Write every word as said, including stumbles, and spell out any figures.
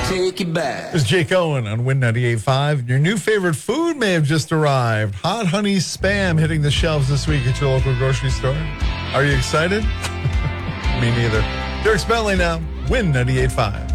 take you back. It's Jake Owen on Win ninety-eight point five. Your new favorite food may have just arrived. Hot Honey Spam hitting the shelves this week at your local grocery store. Are you excited? Me neither. Dirk Bentley now. Win ninety-eight point five.